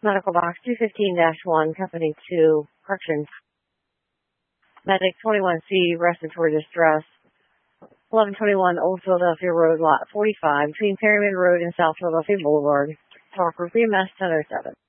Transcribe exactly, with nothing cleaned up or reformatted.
Medical Box two fifteen dash one, Company two, Corrections. Medic twenty-one C, Respiratory Distress. eleven twenty-one Old Philadelphia Road, Lot forty-five, between Pyramid Road and South Philadelphia Boulevard. Talk with B M S ten oh seven.